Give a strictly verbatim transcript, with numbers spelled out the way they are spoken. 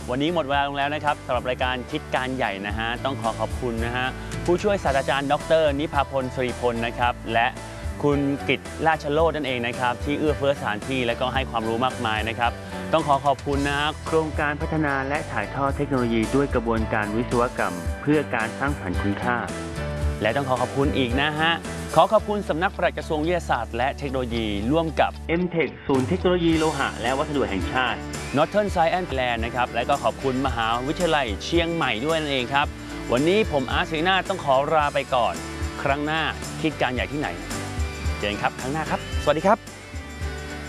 วันนี้หมดเวลาลงแล้วนะครับสำหรับรายการคิดการใหญ่นะฮะต้องขอขอบคุณนะฮะผู้ช่วยศาสตราจารย์ดรนิพาพลสุริพลนะครับและคุณกิตติ์ราชโรจน์นั่นเองนะครับที่เอื้อเฟื้อสถานที่และก็ให้ความรู้มากมายนะครับต้องขอขอบคุณนะฮะโครงการพัฒนาและถ่ายทอดเทคโนโลยีด้วยกระบวนการวิศวกรรมเพื่อการสร้างสรรค์คุณค่าและต้องขอขอบคุณอีกนะฮะขอขอบคุณสำนักปลัดกระทรวงวิทยาศาสตร์และเทคโนโลยีร่วมกับ เอ็ม เทค ศูนย์เทคโนโลยีโลหะและวัสดุแห่งชาติ Northern Science Land นะครับและก็ขอบคุณมหาวิทยาลัยเชียงใหม่ด้วยนั่นเองครับวันนี้ผมอาร์ต ศิรินาถต้องขอลาไปก่อนครั้งหน้าคิดการใหญ่ที่ไหนเจอกันครับครั้งหน้าครับสวัสดีครับ